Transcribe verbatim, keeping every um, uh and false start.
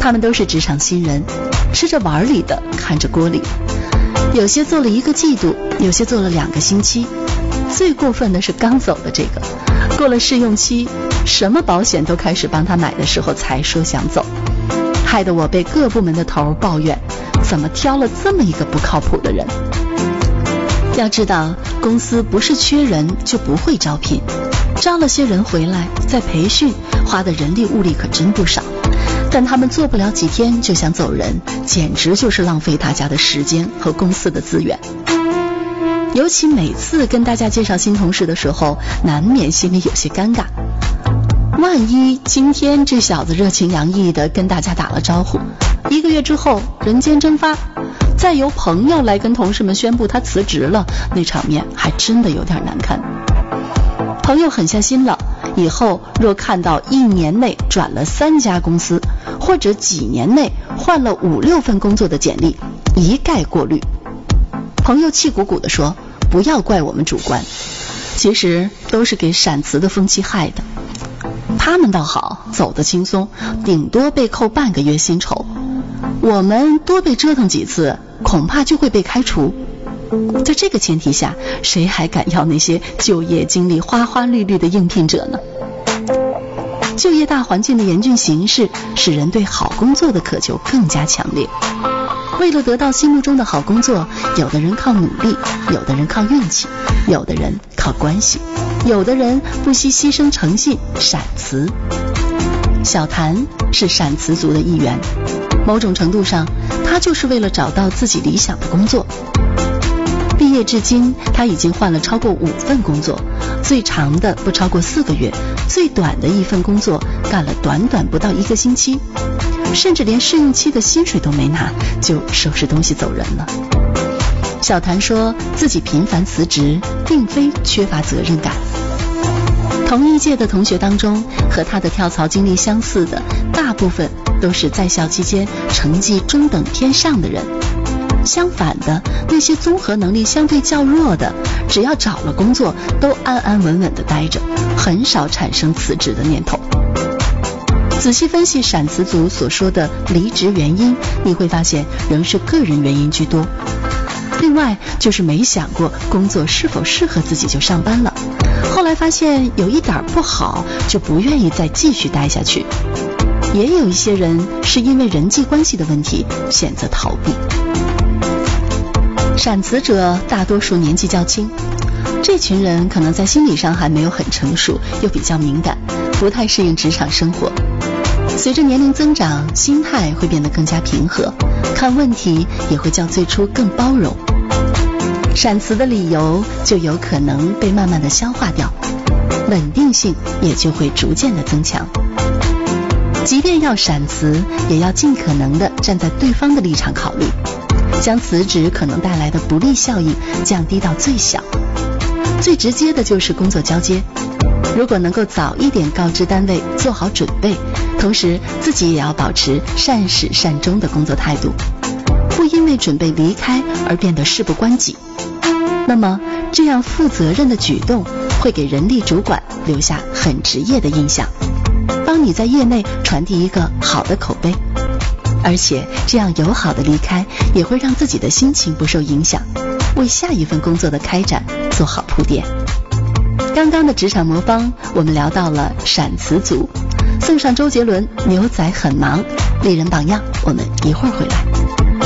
他们都是职场新人，吃着碗里的，看着锅里。有些做了一个季度，有些做了两个星期。最过分的是刚走的这个，过了试用期，什么保险都开始帮他买的时候才说想走，害得我被各部门的头抱怨，怎么挑了这么一个不靠谱的人。要知道，公司不是缺人就不会招聘，招了些人回来再培训，花的人力物力可真不少，但他们做不了几天就想走人，简直就是浪费大家的时间和公司的资源。尤其每次跟大家介绍新同事的时候，难免心里有些尴尬。万一今天这小子热情洋溢的跟大家打了招呼，一个月之后人间蒸发，再由朋友来跟同事们宣布他辞职了，那场面还真的有点难看。朋友狠下心了，以后若看到一年内转了三家公司，或者几年内换了五六份工作的简历，一概过滤。朋友气鼓鼓地说，不要怪我们主观，其实都是给闪辞的风气害的。他们倒好，走得轻松，顶多被扣半个月薪酬，我们多被折腾几次，恐怕就会被开除。在这个前提下，谁还敢要那些就业经历花花绿绿的应聘者呢？就业大环境的严峻形势，使人对好工作的渴求更加强烈。为了得到心目中的好工作，有的人靠努力，有的人靠运气，有的人靠关系，有的人不惜牺牲诚信，闪辞。小谭是闪辞族的一员，某种程度上，他就是为了找到自己理想的工作。毕业至今，他已经换了超过五份工作，最长的不超过四个月，最短的一份工作干了短短不到一个星期，甚至连试用期的薪水都没拿，就收拾东西走人了。小谭说自己频繁辞职，并非缺乏责任感。同一届的同学当中，和他的跳槽经历相似的，大部分都是在校期间成绩中等偏上的人。相反的，那些综合能力相对较弱的，只要找了工作，都安安稳稳的待着，很少产生辞职的念头。仔细分析闪辞族所说的离职原因，你会发现仍是个人原因居多。另外就是没想过工作是否适合自己就上班了，后来发现有一点不好，就不愿意再继续待下去。也有一些人是因为人际关系的问题选择逃避。闪辞者大多数年纪较轻，这群人可能在心理上还没有很成熟，又比较敏感，不太适应职场生活。随着年龄增长，心态会变得更加平和，看问题也会较最初更包容。闪辞的理由就有可能被慢慢的消化掉，稳定性也就会逐渐的增强。即便要闪辞，也要尽可能的站在对方的立场考虑，将辞职可能带来的不利效应降低到最小。最直接的就是工作交接，如果能够早一点告知单位，做好准备，同时自己也要保持善始善终的工作态度，不因为准备离开而变得事不关己。那么这样负责任的举动会给人力主管留下很职业的印象，帮你在业内传递一个好的口碑。而且这样友好的离开也会让自己的心情不受影响，为下一份工作的开展做好铺垫。刚刚的职场魔方我们聊到了闪辞族，送上周杰伦牛仔很忙，丽人榜样，我们一会儿回来。